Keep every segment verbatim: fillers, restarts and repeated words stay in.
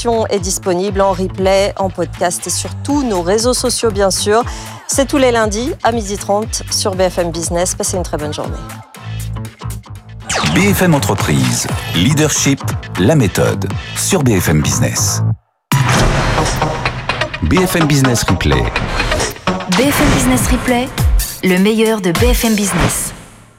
l'émission est disponible en replay, en podcast et sur tous nos réseaux sociaux, bien sûr. C'est tous les lundis à midi trente sur B F M Business. Passez une très bonne journée. B F M Entreprise, Leadership, la méthode, sur B F M Business. B F M Business Replay. B F M Business Replay, le meilleur de B F M Business.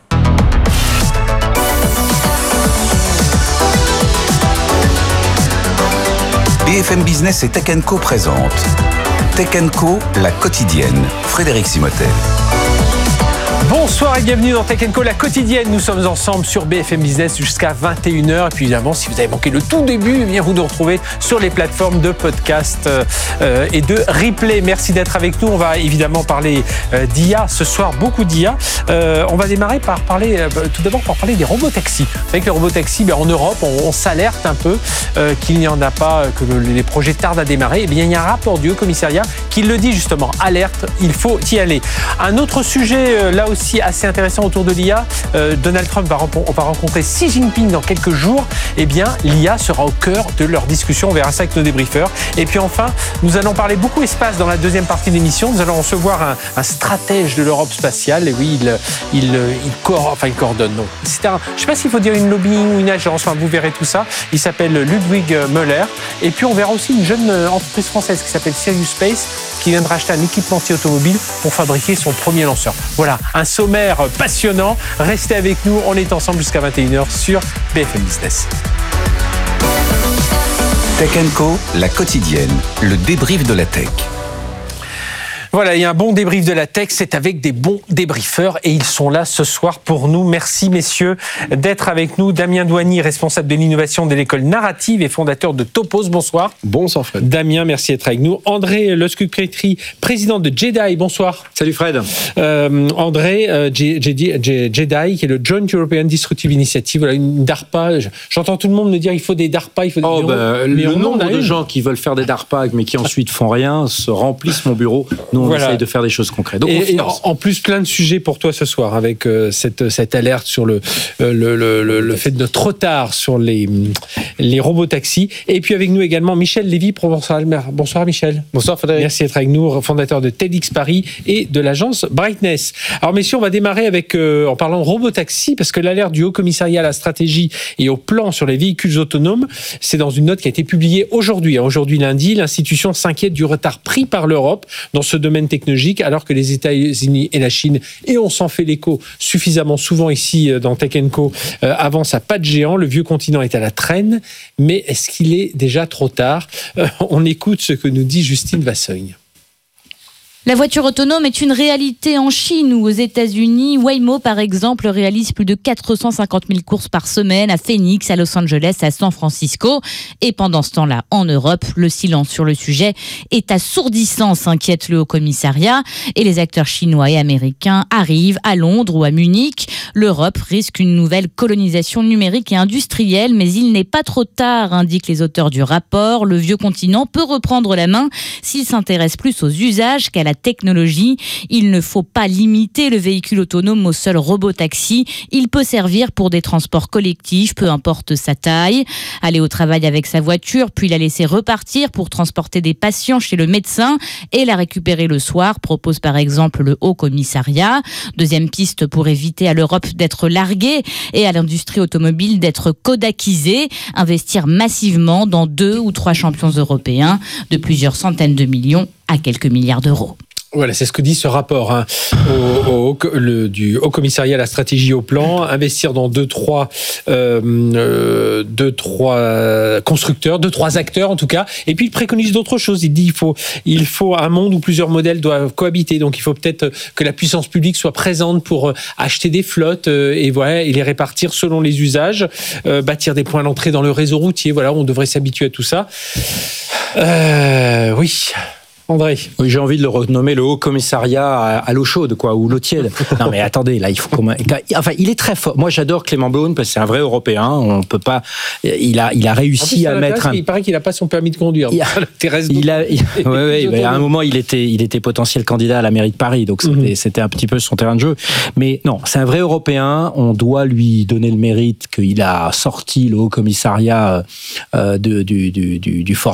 B F M Business et Tech and Co présente Tech and Co, la quotidienne. Frédéric Simotel. Bonsoir et bienvenue dans Tech and Co, la quotidienne. Nous sommes ensemble sur B F M Business jusqu'à vingt et une heures. Et puis évidemment, si vous avez manqué le tout début, eh bien vous nous retrouvez sur les plateformes de podcast euh, et de replay. Merci d'être avec nous. On va évidemment parler euh, d'I A ce soir, beaucoup d'I A. Euh, on va démarrer par parler, euh, tout d'abord par parler des robotaxis. Vous savez que les robotaxis, ben, en Europe, on, on s'alerte un peu euh, qu'il n'y en a pas, que le, les projets tardent à démarrer. Et bien, il y a un rapport du Haut Commissariat qui le dit justement. Alerte, il faut y aller. Un autre sujet, euh, là aussi, aussi assez intéressant autour de l'I A. Euh, Donald Trump va, on va rencontrer Xi Jinping dans quelques jours. Eh bien, l'I A sera au cœur de leur discussion. On verra ça avec nos débriefeurs. Et puis enfin, nous allons parler beaucoup espace dans la deuxième partie de l'émission. Nous allons recevoir un, un stratège de l'Europe spatiale. Et oui, il, il, il, co- enfin, il coordonne. Non. C'est un, je ne sais pas s'il faut dire une lobbying ou une agence. Enfin, vous verrez tout ça. Il s'appelle Ludwig Müller. Et puis, on verra aussi une jeune entreprise française qui s'appelle Sirius Space, qui vient de racheter un équipementier automobile pour fabriquer son premier lanceur. Voilà, un sommaire passionnant. Restez avec nous, on est ensemble jusqu'à vingt et une heures sur B F M Business. Tech and Co, la quotidienne, le débrief de la tech. Voilà, il y a un bon débrief de la tech, c'est avec des bons débriefeurs et ils sont là ce soir pour nous. Merci messieurs d'être avec nous. Damien Douany, responsable de l'innovation de l'école narrative et fondateur de Topos, bonsoir. Bonsoir Fred. Damien, merci d'être avec nous. André Luscupetri, président de Jedi, bonsoir. Salut Fred. Euh, André euh, J- J- J- Jedi, qui est le Joint European Disruptive Initiative, voilà, une DARPA. J'entends tout le monde me dire il faut des DARPA, il faut des... Oh, bah, le nombre de une. gens qui veulent faire des DARPA mais qui ensuite font rien se remplissent mon bureau. Nous, on voilà. essaye de faire des choses concrètes. Donc, et, et en, en plus, plein de sujets pour toi ce soir, avec euh, cette, cette alerte sur le, euh, le, le, le, le fait de notre retard sur les, les robotaxis. Et puis avec nous également Michel Lévy, bonsoir, bonsoir Michel. Bonsoir Frédéric. Merci d'être avec nous, fondateur de TEDx Paris et de l'agence Brightness. Alors messieurs, on va démarrer avec, euh, en parlant de robotaxi, parce que l'alerte du Haut Commissariat à la stratégie et au plan sur les véhicules autonomes, c'est dans une note qui a été publiée aujourd'hui. Aujourd'hui lundi, l'institution s'inquiète du retard pris par l'Europe dans ce domaine technologique, alors que les États-Unis et la Chine, et on s'en fait l'écho suffisamment souvent ici dans Tech and Co, euh, avancent à pas de géant. Le vieux continent est à la traîne, mais est-ce qu'il est déjà trop tard ? euh, On écoute ce que nous dit Justine Vassogne. La voiture autonome est une réalité en Chine ou aux États-Unis. Waymo, par exemple, réalise plus de quatre cent cinquante mille courses par semaine à Phoenix, à Los Angeles, à San Francisco. Et pendant ce temps-là, en Europe, le silence sur le sujet est assourdissant, s'inquiète le Haut-Commissariat. Et les acteurs chinois et américains arrivent à Londres ou à Munich. L'Europe risque une nouvelle colonisation numérique et industrielle, mais il n'est pas trop tard, indiquent les auteurs du rapport. Le vieux continent peut reprendre la main s'il s'intéresse plus aux usages qu'à la technologie. Il ne faut pas limiter le véhicule autonome au seul robotaxi. Il peut servir pour des transports collectifs, peu importe sa taille. Aller au travail avec sa voiture, puis la laisser repartir pour transporter des patients chez le médecin et la récupérer le soir, propose par exemple le Haut Commissariat. Deuxième piste pour éviter à l'Europe d'être larguée et à l'industrie automobile d'être kodakisée. Investir massivement dans deux ou trois champions européens de plusieurs centaines de millions à quelques milliards d'euros. Voilà, c'est ce que dit ce rapport hein, au, au, le, du Haut Commissariat à la stratégie au plan. Investir dans deux, trois, euh, deux, trois constructeurs, deux, trois acteurs en tout cas. Et puis il préconise d'autres choses. Il dit il faut, il faut un monde où plusieurs modèles doivent cohabiter. Donc il faut peut-être que la puissance publique soit présente pour acheter des flottes euh, et voilà, et les répartir selon les usages, euh, bâtir des points d'entrée dans le réseau routier. Voilà, on devrait s'habituer à tout ça. Euh, oui. André. Oui, j'ai envie de le renommer le Haut Commissariat à, à l'eau chaude, quoi, ou l'eau tiède. Non, mais attendez, là, il faut qu'on... Enfin, il est très fort. Moi, j'adore Clément Beaune parce que c'est un vrai Européen. On peut pas. Il a, il a réussi plus, à mettre. Place, un... Il paraît qu'il a pas son permis de conduire. Il a, il a, il... ouais, ouais, mais à un moment, il était, il était potentiel candidat à la mairie de Paris, donc c'était, mm-hmm. c'était un petit peu son terrain de jeu. Mais non, c'est un vrai Européen. On doit lui donner le mérite qu'il a sorti le Haut Commissariat euh, de, du, du, du, du Fort